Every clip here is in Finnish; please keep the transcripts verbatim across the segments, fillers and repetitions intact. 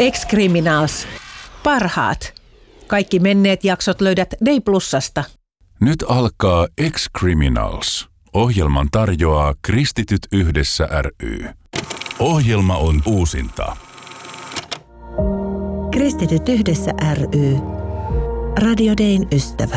Ex-Criminals. Parhaat. Kaikki menneet jaksot löydät Day Plusasta. Nyt alkaa Ex-Criminals. Ohjelman tarjoaa Kristityt yhdessä ry. Ohjelma on uusinta. Kristityt yhdessä ry. Radio Dayn ystävä.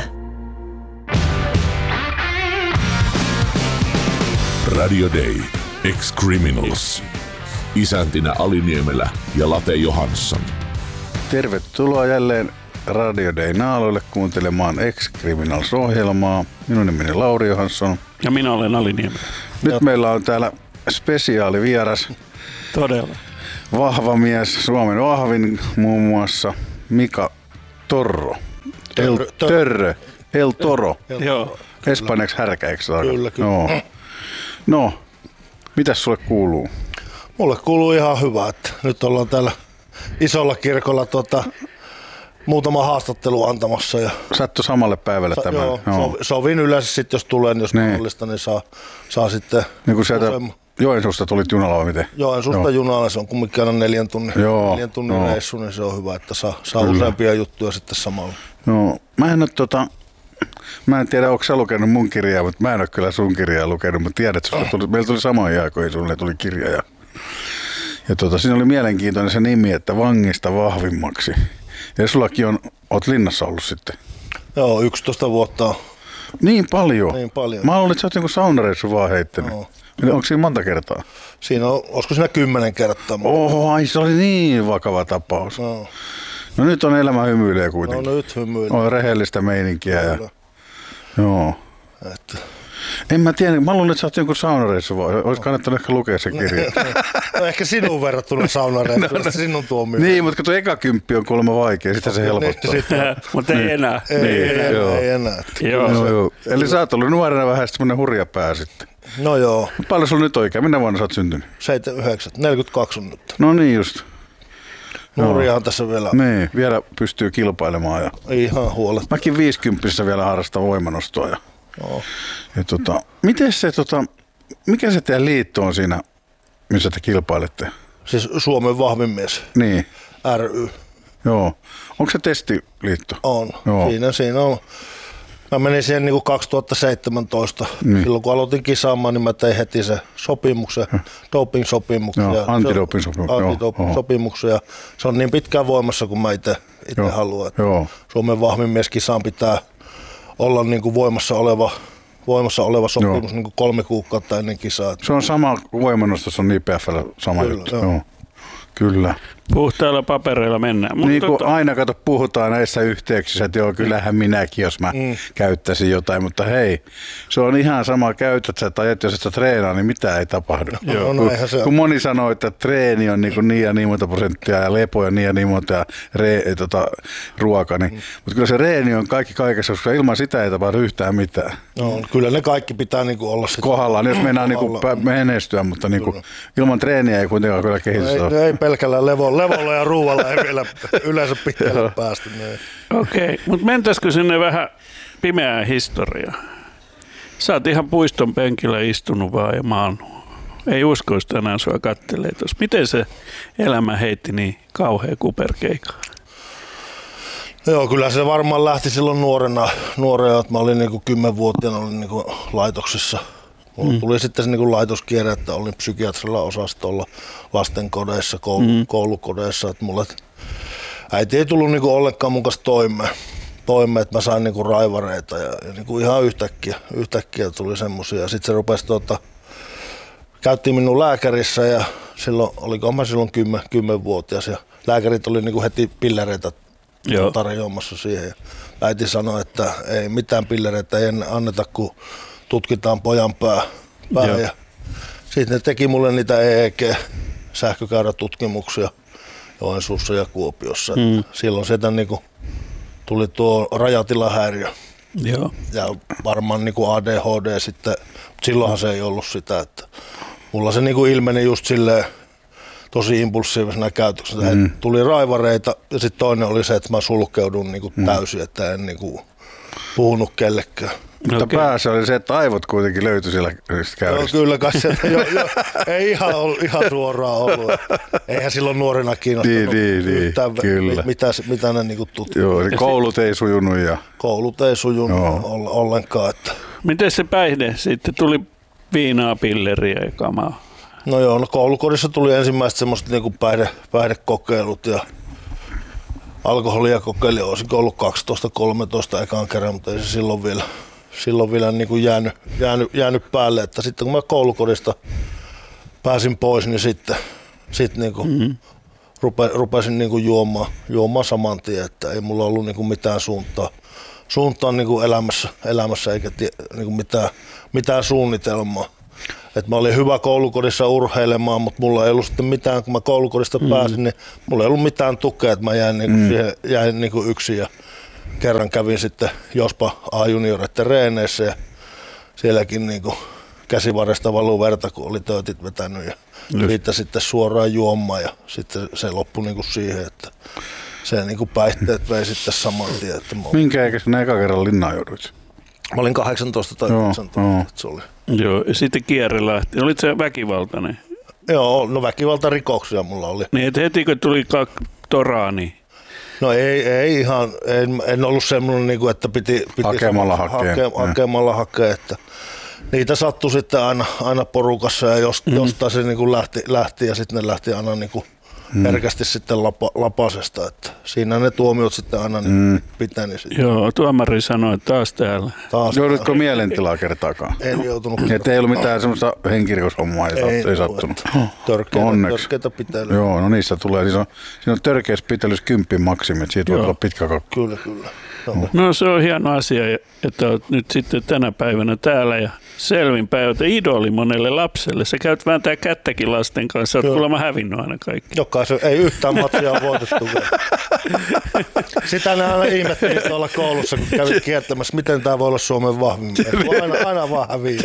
Radio Day. Ex-Criminals. Isäntinä Ali Niemelä ja Late Johansson. Tervetuloa jälleen Radio Day naaloille kuuntelemaan Ex-Criminals-ohjelmaa. Minun nimeni Lauri Johansson. Ja minä olen Ali Niemelä. Nyt ja meillä on täällä spesiaalivieras. Todella. Vahva mies, Suomen vahvin muun muassa Mika Torro. El Törrö. El Toro. Joo. Espanjaksi härkä, eikö se Kyllä, kyllä. No. no, mitäs sulle kuuluu? Mulle kuuluu ihan hyvä, että nyt ollaan täällä isolla kirkolla tuota, muutama haastattelu antamassa. Ja Sattu samalle päivälle sa- tämän. Joo, Joo. sovin yleensä sitten, jos tulee, niin jos niin. mahdollista, niin saa, saa sitten niin kun sieltä useamman. Joensuusta tulit junalla vai miten? Joensuusta junalla, se on kumminkin aina neljän tunnin, Joo, neljän tunnin joo. reissu, niin se on hyvä, että saa, saa useampia juttuja sitten samalla. No, mä en ole tota... Mä en tiedä, onko sä lukenut mun kirjaa, mutta mä en ole kyllä sun kirjaa lukenut, mutta tiedät, että tuli, meillä tuli samoin aikoihin, sulle tuli kirja. Ja, ja tota, siinä oli mielenkiintoinen se nimi, että vangista vahvimmaksi. Ja sullakin on, oot linnassa ollut sitten. Joo, yksitoista vuotta. Niin paljon? Niin paljon. Mä luulen, että sä oot joku saunareissu vaan heittänyt. No. Onko siinä monta kertaa? Siinä on, olisiko siinä kymmenen kertaa? Oho, ai se oli niin vakava tapaus. No, no nyt on elämä hymyilee kuitenkin. no nyt hymyilee. On rehellistä meininkiä. Ja, joo. Että. En mä tiedä, mä luulen, että sä oot jonkun saunareissu vaan. Olisi kannattanut ehkä lukea se kirja. No ehkä sinun verrattuna saunareissuun, no, sinun tuomio. Niin, mutta kun tuo eka kymppi on kuulemma vaikea, sitä se helpottaa. Niin, mutta ei enää. Ei, niin, ei, enää, joo. ei enää. Joo. No, joo. Eli sä oot ollut nuorena vähän semmoinen hurja pää sitten. No joo. Paljon sulla nyt oikein? Minä vuonna sä oot syntynyt? seitsemänkymmentäyhdeksän, neljäkymmentäkaksi on nyt. No niin just. Nuoriahan tässä vielä. Niin, vielä pystyy kilpailemaan. Ja... Ihan huolet. Mäkin viisikymppisessä vielä harrastan voimanostoa. Ja... No. Ja tota, miten se, tota, mikä se teidän liitto on siinä, missä te kilpailette? Siis Suomen vahvin mies. Niin. ry. Joo. Onko se testiliitto? On. Joo. Siinä, siinä on. Mä menin siihen niin kuin kaksituhattaseitsemäntoista. Niin. Silloin kun aloitin kisaamaan, niin mä tein heti se sopimuksen, doping-sopimuksen. Joo, ja antidoping-sopimuksen. antidoping-sopimuksen. Ja se on niin pitkään voimassa, kun mä itse haluan. Joo. Suomen vahvin mies kisaan pitää olla niin kuin voimassa oleva, voimassa oleva sopimus niin kuin kolme kuukautta ennen kisaa. Se on sama voimannostus, on I P F:llä sama Kyllä, juttu. joo. Joo. Kyllä. Puhtailla papereilla mennään. Niin kuin tota... aina kato, puhutaan näissä yhteyksissä, että joo, kyllähän minäkin, jos mä mm. käyttäisin jotain, mutta hei, se on ihan sama, käytät sä tai et, jos et sä treenaa, niin mitään ei tapahdu. Joo, no, kun, se kun moni sanoo, että treeni on niin, niin ja niin monta prosenttia ja lepo on niin ja niin monta ja re, tota, ruoka, niin, mm. mutta kyllä se reeni on kaikki kaikessa, koska ilman sitä ei tapahdu yhtään mitään. No, kyllä ne kaikki pitää niin kuin olla sitten kohdallaan, jos meinaa niin kuin menestyä, mutta niin kuin, ilman treeniä ei kuitenkaan kyllä kehitystä. Ei, ei pelkällä levo, levolla ja ruualla ei vielä yleensä pitkälle päästy. Okei, okay, mutta mentäisikö sinne vähän pimeään historiaan? Sä oot ihan puiston penkillä istunut vaan ja maannut. Ei uskoisi tänään sua kattelee tuossa. Miten se elämä heitti niin kauhean kuperkeikaa? Joo, kyllä se varmaan lähti silloin nuorena, nuorena että mä olin niinku kymmenvuotiaana olin niinku laitoksissa. Mulla mm. tuli sitten se niinku laitoskierre, että olin psykiatrilla osastolla lastenkodeissa, koulu, mm. koulukodeissa. Että mulle äiti ei tullut niinku ollenkaan mun kanssa toimeen, toimeen että mä sain niinku raivareita ja, ja niinku ihan yhtäkkiä, yhtäkkiä tuli semmosia. Sitten se rupesi tuota, käyttiin minun lääkärissä ja silloin, oliko mä silloin kymmen, kymmenvuotias ja lääkärit oli niinku heti pillereitä Joo. tarjoamassa siihen. Ja äiti sanoi, että ei mitään pillereitä ei anneta, kun tutkitaan pojan pää. pää. Ja sitten ne teki mulle niitä E E G-sähkökäyrätutkimuksia Joensuussa ja Kuopiossa. Mm. Silloin sieltä niinku tuli tuo rajatilahäiriö. Joo. Ja varmaan niinku A D H D sitten, mutta silloinhan se ei ollut sitä. Että mulla se niinku ilmeni just silleen tosi impulsiivisena käytöksenä. Mm. Tuli raivareita ja sitten toinen oli se, että mä sulkeudun niinku täysin, että en niinku puhunut kellekään. Mutta Okei. päässä oli se, että aivot kuitenkin löytyi siellä Joo, käyristä. kyllä kai sieltä jo, jo, ei ihan, ollut, ihan suoraan ollut. Eihän silloin nuorena kiinnostanut Niin, niin, niin, yhtään, kyllä. mitä, mitä ne niinku tutkivat. Joo, niin koulut ei sujunut ja Koulut ei sujunut Joo. ollenkaan. Että. Miten se päihde? Sitten tuli viinaa, pilleriä ja kamaa. No joo, no koulukodissa tuli ensimmäiset semmoiset niinku päihde, päihdekokeilut ja alkoholia kokeili, olisiko ollut kaksitoista kolmetoista ekaan kerran, mutta ei se silloin vielä, silloin vielä niinku jäänyt, jäänyt, jäänyt päälle. Että sitten kun mä koulukodista pääsin pois, niin sitten sit niinku mm-hmm. rupe, rupesin niinku juomaan, juomaan saman tien, että ei mulla ollut niinku mitään suuntaa, suuntaa niinku elämässä, elämässä eikä tie, niinku mitään, mitään suunnitelmaa. Et mä olin hyvä koulukodissa urheilemaan, mutta mulla ei ollut sitten mitään, kun mä koulukodista mm. pääsin, niin mulla ei ollut mitään tukea, että mä jäin, niinku mm. siihen, jäin niinku yksin ja kerran kävin sitten Jospa A-junioreiden reeneissä ja sielläkin niinku käsivarresta valuu verta, kun oli töötit vetänyt ja siitä sitten suoraan juomaan ja sitten se loppui niinku siihen, että se niinku päihteet vei sitten saman tien. Että mä, minkä ikäisenä eka kerran linnaan jouduit? mä olin kahdeksantoista tai yhdeksäntoista, että se oli. Joo, ja sitten kierre lähti. Olit se väkivaltainen? Joo, no väkivaltarikoksia mulla oli. Niin, että heti kun tuli kak- toraa, niin... No ei, ei ihan, en, en ollut semmoinen, niin kuin, että piti, piti Hakemalla hakea. hake, hakemalla hakea, että niitä sattui sitten aina, aina porukassa ja jost, mm. jostain se niin kuin lähti, lähti ja sitten ne lähti aina niin kuin mm. herkästi sitten lapa, lapasesta, että siinä ne tuomiot sitten aina niin mm. piteni sitten. Joo, tuomari sanoi, että taas täällä. Taas Joudutko mielentilaa kertaakaan? en joutunut. Että ei ollut mitään semmoista henkirikoshommaa, ei, ei, ei sattunut. Törkeitä, Onneksi. törkeitä pitelyä. Joo, no niissä tulee. Siinä on, siinä on törkeässä pitelyssä kympin maksimi, että siitä voi Joo. tulla pitkä kakku. Kyllä, kyllä. No. No se on hieno asia, että olet nyt sitten tänä päivänä täällä ja selvin päivä, idoli monelle lapselle. Sä käyt vääntää kättäkin lasten kanssa, olet kuulemma hävinnyt aina kaikki. Jokaisen, ei yhtään matsia on voitettu. Sitä ne aina ihmetteli tuolla koulussa, kun kävit kiertämässä, miten tämä voi olla Suomen vahvimmin. Aina, aina vaan häviää.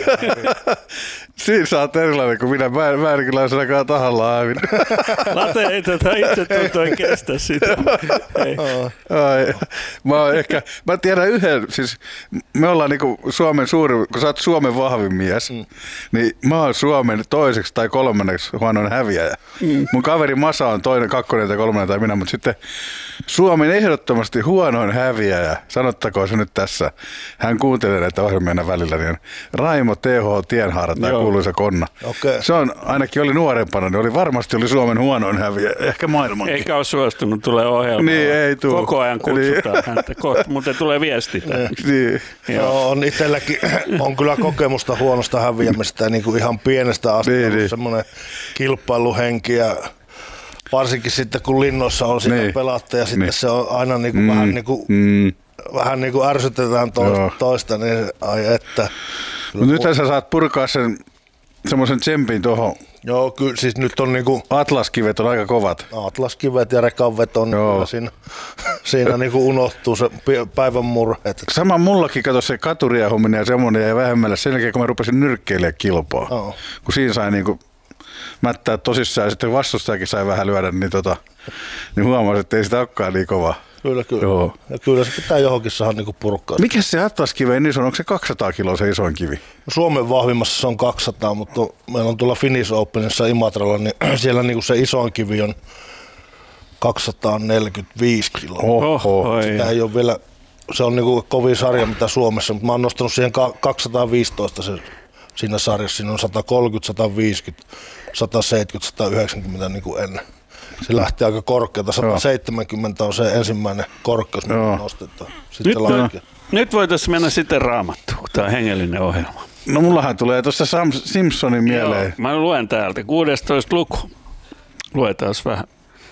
Siinä sä oot erilainen kuin minä. Mä en väärinkinlaisena tahalla hävinnyt. Late ei tätä itse tuntua kestä sitä. Ei. Ai, mä, oon ehkä, mä tiedän yhden, siis me ollaan niinku Suomen suuri, kun sä oot Suomen vahvin mies, mm. niin mä oon Suomen toiseksi tai kolmanneksi huonoin häviäjä. Mm. Mun kaveri Masa on toinen, kakkonen tai kolmannen tai minä, mutta sitten Suomen ehdottomasti huonoin häviäjä, sanottakoon se nyt tässä, hän kuuntelee näitä ohjelmia välillä, niin Raimo T H Tienhaara, tämä kuuluisa konna. Okay. Se on, ainakin oli nuorempana, niin oli varmasti oli Suomen huonoin häviäjä, ehkä maailmankin. Eikä ole suostunut tulee ohjelmaan. Niin, ei tuu. Koko ajan kutsutaan niin. häntä, kohta, mutta tulee viesti. Niin. Joo, on itselläkin, on kyllä kokemusta huonosta häviämistä, niin kuin ihan pienestä asti niin, niin. semmoinen kilpailuhenki ja varsinkin sitten kun linnoissa on sitä niin. pelattu ja sitten niin. se on aina niin kuin mm. vähän niin kuin, mm. vähän niin kuin ärsytetään toista, toista niin ai että. Mutta nythän sä saat purkaa sen semmoisen tsempin tuohon. Joo, kyllä siis nyt on niinku... Atlaskivet on aika kovat. Atlaskivet ja rekanveto, niin siinä, siinä niinku unohtuu se päivän murheet. Sama mullakin, kato se katuriahuminen ja semmoinen ja vähemmällä sen jälkeen, kun mä rupesin nyrkkeilemään kilpaa. Oh. Kun siinä sai niinku mättää tosissaan ja sitten vastustajakin sai vähän lyödä, niin, tota, niin huomasin, että ei sitä olekaan niin kovaa. Kyllä, kyllä. Joo. Ja kyllä se pitää johonkin saada niinku purkkaa. Mikä se atlaskiven iso on? Onko se kaksisataa kiloa se isoin kivi? No Suomen vahvimmassa se on kaksisataa, mutta meillä on tuolla Finnish Openissa Imatralla, niin siellä niinku se isoin kivi on kaksisataaneljäkymmentäviisi kiloa. Oho. Sitä ei ole vielä, se on niinku kovin sarja mitä Suomessa, mutta mä oon nostanut siihen kaksisataaviisitoista se, siinä sarjassa. Siinä on sata kolmekymmentä, sata viisikymmentä, sata seitsemänkymmentä, sata yhdeksänkymmentä niin kuin ennen. Se lähti aika korkealta. sata seitsemänkymmentä on se ensimmäinen korkeus, mitä nostetaan. Sitten nyt, nyt voitaisiin mennä sitten Raamattuun, kun tämä on hengellinen ohjelma. No mullahan tulee tuossa Sam Simpsonin mieleen. Joo, mä luen täältä. kuudestoista luku. Luetaan vähän.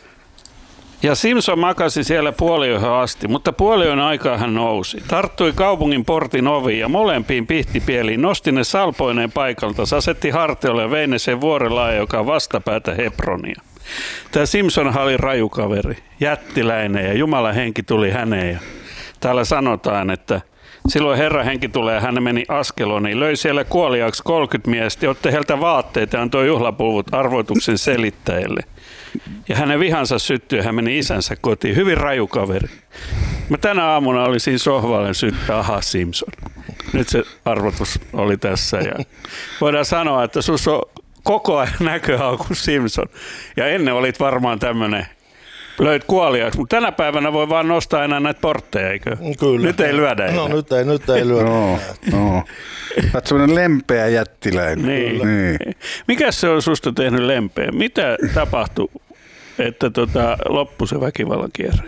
Ja Simpson makasi siellä puoliyöhön asti, mutta puoliyön aikaa hän nousi. Tarttui kaupungin portin oviin ja molempiin pihtipieliin, nosti ne salpoineen paikalta, asetti hartiolle ja vei ne sen vuorellaan, joka on vastapäätä Hebronia. Tämä Simpson oli rajukaveri, jättiläinen ja Jumalan henki tuli häneen. Ja täällä sanotaan, että silloin Herran henki tulee ja hän meni Askeloniin, löi siellä kuoliaaksi kolmekymmentä miestä, otti heiltä vaatteita ja antoi juhlapuvut arvoituksen selittäjille. Ja hänen vihansa syttyi ja hän meni isänsä kotiin. Hyvin raju kaveri. Mä tänä aamuna olin siinä sohvalla ja syttää, aha Simpson. nyt se arvotus oli tässä. Ja voidaan sanoa, että sus on koko ajan näköhaku Simpson. Ja ennen olit varmaan tämmöinen, löit kuoliaaksi, mutta tänä päivänä voi vaan nostaa enää näitä portteja, eikö? Kyllä. Nyt ei lyödä enää. No nyt ei, nyt ei lyödä. No, no. Olet semmoinen lempeä jättiläinen. Niin. Niin. Mikäs se on susta tehnyt lempeä? Mitä tapahtui, että tota, loppui se väkivallan kierre?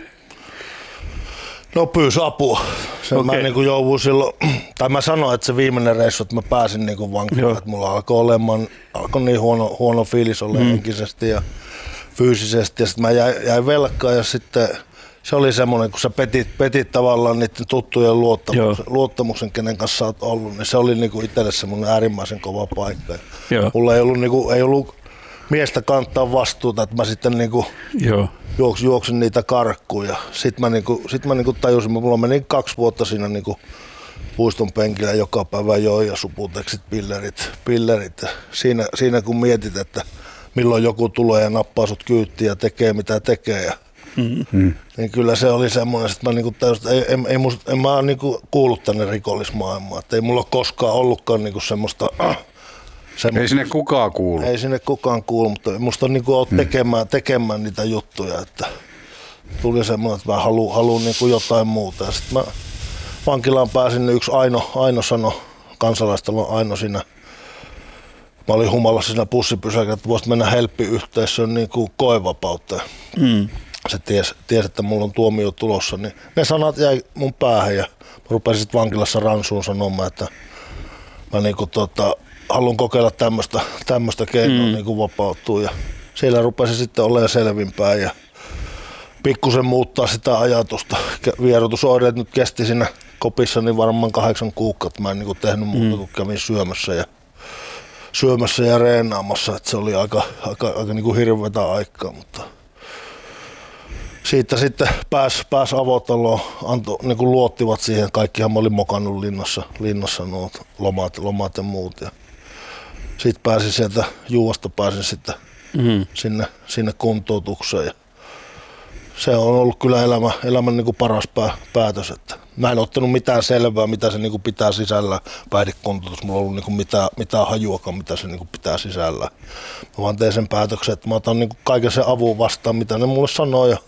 No pyysi apua. Sen Okei. mä niin jouduin silloin, tai mä sanoin, että se viimeinen reissu, että mä pääsin niin vankilaan, että mulla alkoi olemaan, alkoi niin huono, huono fiilis olla mm. henkisesti ja fyysisesti ja sitten mä jäin, jäin velkaan ja sitten se oli semmoinen, kun sä petit, petit tavallaan niiden tuttujen luottamuksen, luottamuksen, kenen kanssa sä oot ollut, niin se oli niinku itselle semmoinen äärimmäisen kova paikka. Joo. Mulla ei ollut, niinku, ei ollut miestä kantaa vastuuta, että mä sitten niinku juoksin, juoksin niitä karkkuun ja sit mä, niinku, sit mä niinku tajusin, mulla meni kaksi vuotta siinä niinku puiston penkillä joka päivä joi ja suputeksit, pillerit, pillerit. Siinä, siinä kun mietit, että milloin joku tulee ja nappaa sut kyyttiin ja tekee mitä tekee ja Mm-hmm. niin kyllä se oli semmoinen, että mä niinku tajusin, että ei, ei, ei musta, en mä niinku kuullut tänne rikollismaailmaan, että ei mulla ole koskaan ollutkaan niinku semmoista, äh, semmoista. Ei sinne kukaan kuulu. Ei sinne kukaan kuulu, mutta musta on niinku ollut tekemään, tekemään niitä juttuja, että tuli semmoinen, että mä haluan, haluan niinku jotain muuta. Ja sitten mä vankilaan pääsin, niin yksi Aino, Aino sanoi, kansalaistalon Aino siinä, mä olin humalassa siinä bussipysäkillä, että voisit mennä helppiyhteisöön niinku koevapautta. Mm. Se tiesi, ties, että mulla on tuomio tulossa, niin ne sanat jäi mun päähän ja mä rupesin sitten vankilassa ransuun sanomaan, että mä niinku tota, haluan kokeilla tämmöistä, tämmöistä keinoa mm. niinku vapautua ja siellä rupesin sitten olemaan selvinpäin ja pikkusen muuttaa sitä ajatusta. Vierotusoireet nyt kesti siinä kopissa niin varmaan kahdeksan kuukautta, mä en niinku tehnyt muuta mm. kuin kävin syömässä ja syömässä ja reenaamassa, että se oli aika, aika, aika niinku hirveätä aikaa, mutta siitä sitten pääsi pääs avotaloon, antoi, niin kuin luottivat siihen, kaikkihan mä olin mokannut linnassa, linnassa nuo lomat, lomat ja muut. Ja sitten pääsin sieltä Juuasta pääsin sitten mm-hmm. sinne, sinne kuntoutukseen. Ja se on ollut kyllä elämä, elämän niin kuin paras pää, päätös. Että mä en ottanut mitään selvää, mitä se niin kuin pitää sisällä päihdekuntoutus. Mulla ei ollut niin kuin mitään, mitään hajuakaan, mitä se niin kuin pitää sisällä. Mä vaan tein sen päätöksen, että mä otan niin kuin kaiken sen avun vastaan, mitä ne mulle sanoo. Ja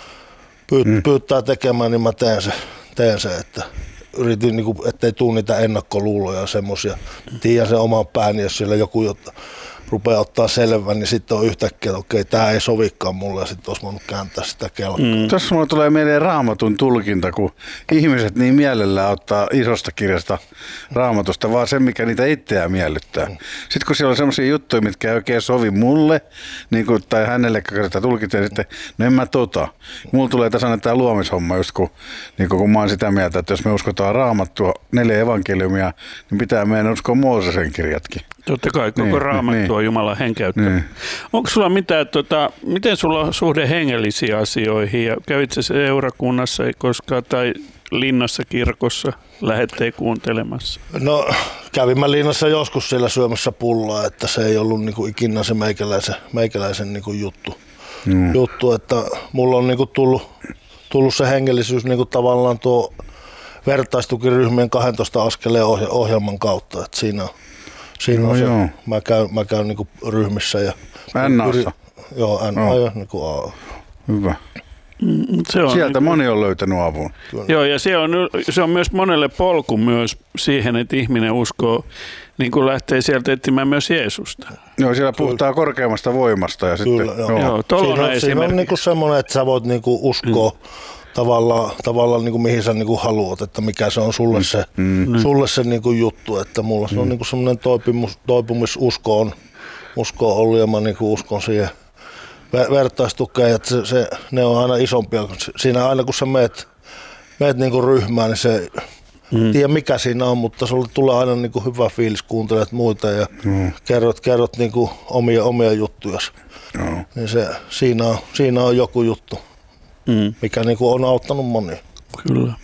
Pyyt, mm. pyytää tekemään, niin mä teen se, teen se että yritin, niin kuin, ettei tule niitä ennakkoluuloja ja semmoisia. Tiedän sen oman pääni, jos siellä joku jotta rupeaa ottaa selvän, niin sitten on yhtäkkiä, että okei, tämä ei sovikaan mulle ja sitten olisi voinut kääntää sitä kelkkaa. Mm. Tässä mulle tulee mieleen Raamatun tulkinta, kun ihmiset niin mielellään ottaa isosta kirjasta Raamatusta, vaan sen, mikä niitä itseään miellyttää. Mm. Sitten kun siellä on semmoisia juttuja, mitkä ei oikein sovi mulle, niin kuin, tai hänelle, kun sitä tulkitsee, sitten, no en mä tota. Mulla tulee tasainen tämä luomishomma, just kun, niin kun mä oon sitä mieltä, että jos me uskotaan Raamattua, neljä evankeliumia, niin pitää meidän uskoa Moosesen kirjatkin. Totta kai, koko niin, Raamattu niin, on Jumalan henkäyttä. Niin. Onko sulla mitään, tota, miten sulla on suhde hengellisiin asioihin ja kävit sä seurakunnassa koskaan tai linnassa kirkossa lähettei kuuntelemassa? No kävin mä linnassa joskus siellä syömässä pullaa, että se ei ollut niinku ikinä se meikäläisen, meikäläisen niinku juttu. Mm. juttu, että mulla on niinku tullut, tullut se hengellisyys niinku tavallaan tuo vertaistukiryhmien kahdentoista askeleen ohjelman kautta, että siinä on Siinä on no, se, mä käyn, mä käyn niinku ryhmissä ja N A:ssa. Joo, N A, oh. niinku A. Hyvä. Se on Sieltä niin, moni on löytänyt avun. Kyllä. Joo, ja se on, se on myös monelle polku myös siihen, että ihminen uskoo, niin kuin lähtee sieltä etsimään myös Jeesusta. Joo, siellä puhutaan Kyllä. korkeammasta voimasta. Ja Kyllä, sitten, joo. joo. Joo, siinä on, siinä on niinku semmoinen, että sä voit niinku uskoa mm. tavallaan, tavallaan niinku mihin sä niinku haluat, että mikä se on sulle se, mm. sulle se niinku juttu. Että mulla se on mm. niinku semmoinen toipumus, toipumisusko on, usko on ollut ja mä niinku uskon siihen vertaistukeen, että se, se, ne on aina isompia. Siinä aina kun sä meet, meet niinku ryhmään, niin se mm. tiedä mikä siinä on, mutta sulle tulee aina niinku hyvä fiilis, kuuntelet muita ja mm. kerrot, kerrot niinku omia, omia juttuja. Mm. Niin se, siinä, on, siinä on joku juttu, mm. mikä niinku on auttanut monia. Kyllä.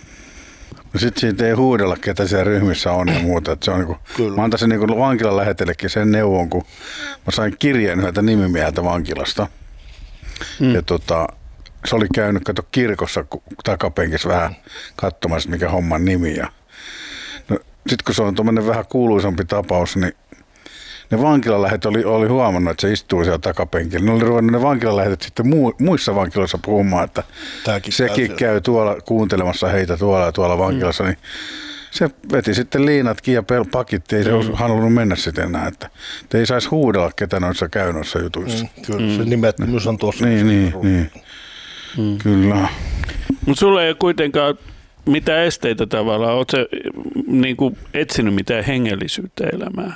No sit siitä ei huudella, ketä siellä ryhmissä on ja muuta. Että se on niinku, mä antaisin niinku vankilan lähetellekin sen neuvon, kun mä sain kirjeen yhdeltä nimimieheltä vankilasta. Mm. Ja tota, se oli käynyt kato kirkossa takapenkissä vähän katsomassa, mikä homman nimi. Ja no, sitten kun se on tuommoinen vähän kuuluisampi tapaus, niin ne vankilalähet oli, oli huomannut, että se istuu siellä takapenkillä. Ne oli ruvennut ne vankilalähetet sitten muu, muissa vankiloissa puhumaan, että Tämäkin sekin käy tuolla kuuntelemassa heitä tuolla ja tuolla vankilassa. Mm. Niin se veti sitten liinatkin ja pakitti, ei se mm. halunnut mennä sitten enää. Että ei saisi huudella ketä noissa käy noissa jutuissa. Mm, kyllä, mm. se nimettömyys on tuossa. Niin, niin, niin. Mm. Kyllä. Mutta sulla ei kuitenkaan mitään esteitä tavallaan. Oletko sä niin kuin etsinyt mitään hengellisyyttä elämään?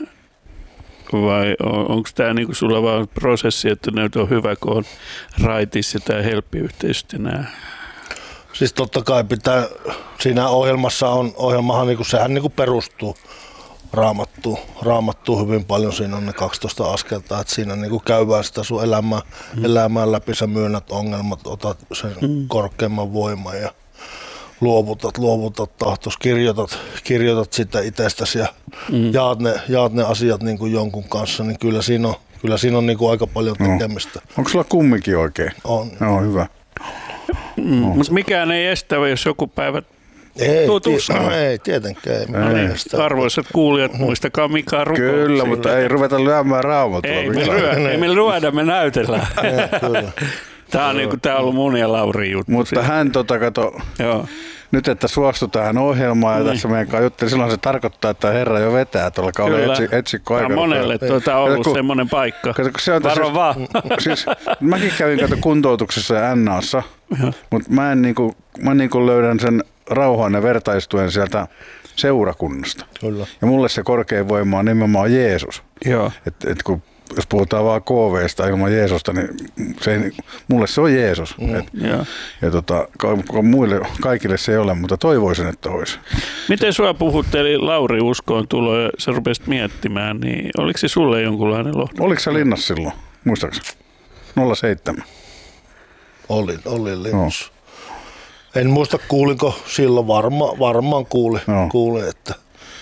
Vai on, onko tämä niinku sulla vaan prosessi, että nyt on hyvä, kun on raitis ja tämä helppiyhteisöt ja nämä? Siis totta kai pitää, siinä ohjelmassa on, ohjelmahan niinku, sehän niinku perustuu raamattuun, raamattuun hyvin paljon, siinä on ne kaksitoista askelta, että siinä niinku käydään sitä sun elämää, mm. elämää läpi, sä myönnät ongelmat, otat sen mm. korkeamman voiman ja luovutat, luovutat tahtos, kirjoitat, kirjoitat sitä itsestäsi ja mm. jaat, ne, jaat ne asiat niin kuin jonkun kanssa, niin kyllä siinä on, kyllä siinä on niin kuin aika paljon tekemistä. No. Onko sulla kumminkin oikein? On. No, hyvä. Mm, no. Mutta mikään ei estä, jos joku päivä ei, tutustuu. Ei, ei tietenkään. Ei, ei. Ei. Arvoisat kuulijat, muistakaa mikä on rukous. Kyllä, siinä. Mutta ei ruveta lyömään raamattua. Ei me lyödä, ei me lyödä, me näytellään. Tämä on, niinku, tää on ollut mun ja Laurin juttu. Mutta siitä. Hän tota kato, Joo. nyt että suostui tähän ohjelmaan ja niin. tässä meidän kanssa jutteli, silloin se tarkoittaa, että Herra jo vetää tuolla kaudella etsi, etsikko aikana. Tämä on monelle tuota ollut kun, semmoinen paikka. Kato, se on Varo vaan. Siis, mäkin kävin kato kuntoutuksessa ja N A:ssa, mutta mä, en niinku, mä niinku löydän sen rauhan ja vertaistuen sieltä seurakunnasta. Kyllä. Ja mulle se korkein voima on nimenomaan Jeesus. Joo. Et, et kun jos puhutaan vaan K V:stä ilman Jeesusta, niin se ei, mulle se on Jeesus. Mm, Et, ja ja tota, muille, kaikille se ei ole, mutta toivoisin, että olisi. Miten sua puhutteli Lauri uskoon tulo ja sä rupesit miettimään, niin oliko se sulle jonkunlainen lohtu? Oliko sä linnassa silloin, muistaakseni? nolla seitsemän Olin, olin linnassa. No. En muista kuulinko silloin, varma, varmaan kuulin, no. kuulin että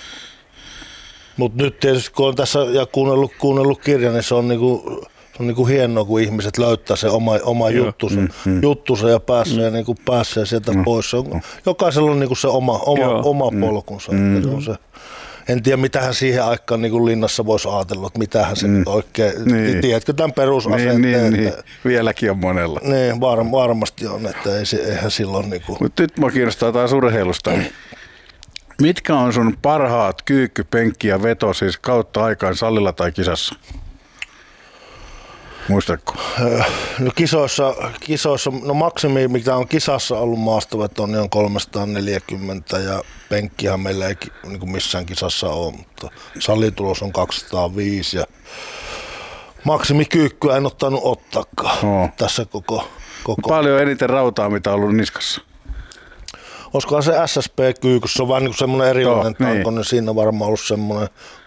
mutta nyt tietysti kun on tässä ja kuunnellut, kuunnellut kirjan, niin se on, niinku, se on niinku hienoa, kun ihmiset löytää se oma, oma juttusa, mm, mm. juttusa ja pääsee, mm. niinku, pääsee sieltä mm. pois. Se on, jokaisella on niinku se oma, oma, oma mm. polkunsa. Mm. Se on se. En tiedä, mitähän siihen aikaan niinku linnassa voisi ajatella, että mitähän se mm. oikein, niin. Tiedätkö tämän perusasenteen? Niin, niin, niin. Vieläkin on monella. Niin, var, varmasti on, että ei, eihän silloin... Niinku... Mutta nyt mä kiinnostaa taas urheilusta. Mitkä on sun parhaat kyykky, penkki ja veto siis kautta aikaan salilla tai kisassa? Muistatko? No kisoissa, kisoissa, no maksimi mitä on kisassa ollut maastoveto, niin on kolmesataaneljäkymmentä ja penkkihän meillä ei niin kuin missään kisassa ole, mutta salitulos on kaksisataaviisi ja maksimikyykkyä en ottanut ottaakaan no. tässä koko, koko... Paljon eniten rautaa, mitä on ollut niskassa? Olisikohan se S S P-kyykyssä, se on vähän niin kuin semmoinen erilainen no, tanko, niin. niin siinä on varmaan ollut semmoinen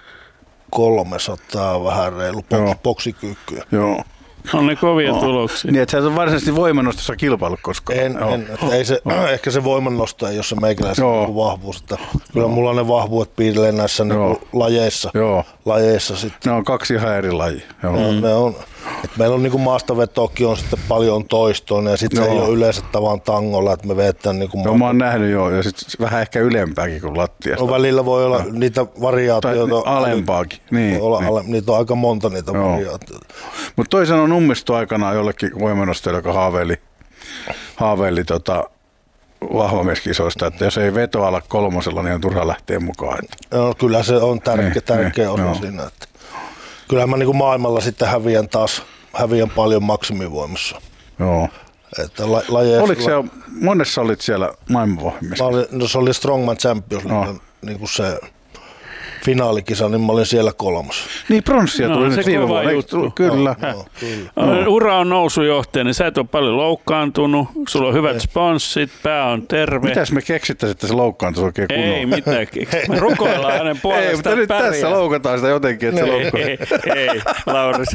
kolmesataa vähän reilu boksikyykkyä. Joo. On ne kovia no. tuloksia. Niin, että sä et ole varsinaisesti voimannostossa kilpailu koskaan. En, en että ei se, ehkä se voimannosto ei ole se meikäläisen niin vahvuus. Että kyllä mulla on ne vahvuudet piilee näissä niin lajeissa. Joo. lajeissa sitten. Ne on kaksi ihan eri lajia. Joo. No, ne on, että meillä on niin maastavetokin on sitten paljon toistoa ja sitten se ei ole yleensä tavan tangolla, että me vetään niin kuin... No mä oon nähnyt joo, ja sitten vähän ehkä ylempääkin kuin lattiasta. No välillä voi olla no. niitä variaatioita. Tai alempaakin. Niin, olla, niin. Ale, niitä on aika monta niitä joo. variaatioita. Mutta toisen on ummistu aikanaan jollekin voimannostajalle, joka haaveili, haaveili tota, vahvamieskisoista, että jos ei veto ala kolmosella, niin on turha lähteä mukaan. No, kyllä se on tärkeä, niin, tärkeä niin, osa no. siinä. Että kyllä mä niin kuin maailmalla sitten häviän taas häviän paljon maksimivoimassa. Joo. Että la, lajeissa... Oliko se, monessa olit siellä maailmanvohjimissa? No se oli Strongman Champions League, no. niin kuin se finaalikisa, niin mä olin siellä kolmas. Niin, pronssia tuli no, nyt viime vuonna. Kyllä. No, no, kyllä. No. Ura on nousujohtaja, niin sä et ole paljon loukkaantunut, sulla on hyvät sponssit, pää on terve. Mitäs me keksittäisiin, että se loukkaantuisi oikein kunnolla? Ei mitään keksitä. Me rukoillaan hänen puolestaan. Ei, mutta nyt pärjää. Tässä loukataan sitä jotenkin, että se loukkaa. Ei, ei, Lauri.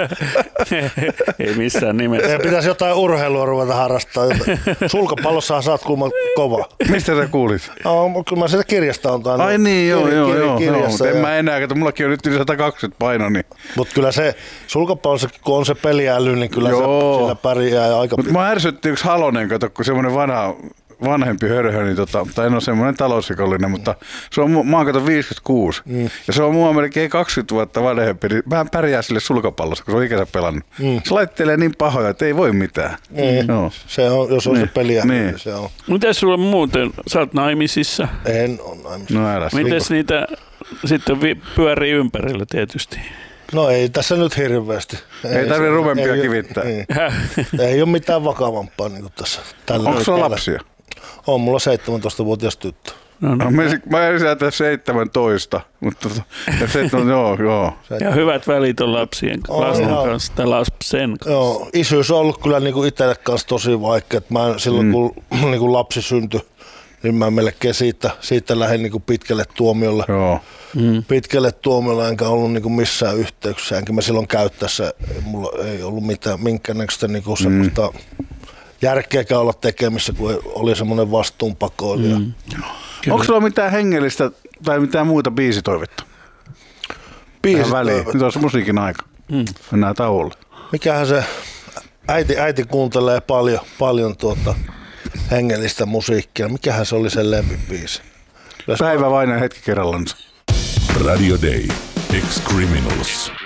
Ei missään nimessä. Ei pitäisi jotain urheilua ruveta harrastaa. Sulkapallossahan sä oot kuulemma kova. Mistä sä kuulit? No, kyllä mä sitä kirjasta on tainnut. Ai niin, joo, joo, joo. Mutta en mä enää, että mullakin on nyt yli sata kaksikymmentä paino. Niin. Mutta kyllä se sulkapallossakin, kun on se peliäly, niin kyllä joo. se sillä pärjää aika pitää. Mutta mä ärsytti yksi Halonen, kato, kun semmoinen vanha, vanhempi hörhö, niin tota, tai en ole semmoinen talousrikollinen, mutta se on, mä oon kato viisikymmentäkuusi, mm. ja se on mua melkein kaksikymmentä vuotta vanhempi, niin mä pärjää sille sulkapallossa, kun se on ikänsä pelannut. Mm. Se laittelee niin pahoja, että ei voi mitään. Niin. No. Se on, jos on niin. se peliä, niin. niin se on. Mites sulla muuten? Sä oot naimisissa? En ole naimisissa. No älä. Mites niitä sitten vi- pyörii ympärillä tietysti? No ei tässä nyt hirveästi. Ei, ei tarvitse rumempia kivittää. Ei, ei ole mitään vakavampaa niin kuin tässä. Onko sulla lapsia? On mulla seitsemäntoistavuotias tyttö. No, no. Mä, mä en säätä seitsemäntoista, mutta seitsemän, joo, joo. Ja hyvät välit on lapsien lasten oh, kanssa tai lapsen kanssa. Joo, isyys on ollut kyllä niin kuin itselle kanssa tosi vaikea. Mä silloin mm. kun niin kuin lapsi syntyi, niin mä melkein siitä, siitä lähdin niin kuin pitkälle tuomiolle. Joo. Mm. Pitkälle tuomiolle enkä ollut niin kuin missään yhteyksissä. Enkä mä silloin käyttäessä, mulla ei ollut mitään, minkäännäköistä niin kuin semmoista mm. järkeäkään olla tekemissä, kun oli semmoinen vastuunpakoilija. Mm. Onko sulla mitään hengellistä tai mitään muuta biisitoivetta? Biisitoivetta? Nyt olisi musiikin aika. Mm. Mennään tauolle. Mikähän se, äiti, äiti kuuntelee paljon, paljon tuota hengellistä musiikkia. Mikähän se oli sen lempibiisi? Päivä vain hetki kerrallansa. Radio Day. Ex Criminals.